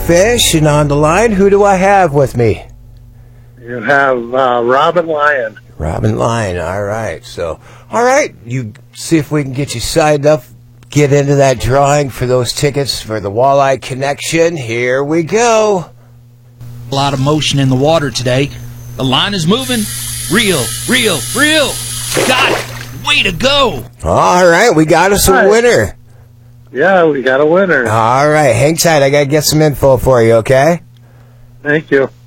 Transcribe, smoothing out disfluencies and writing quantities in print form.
Fish, and on the line, who do I have with me? You have Robin Lyon. Robin Lyon, all right. So, all right, you see if we can get you signed up, get into that drawing for those tickets for the Walleye Connection. Here we go. A lot of motion in the water today. The line is moving. Reel. Got it. Way to go. All right, we got us a winner. Yeah, we got a winner. All right, hang tight. I got to get some info for you, okay? Thank you.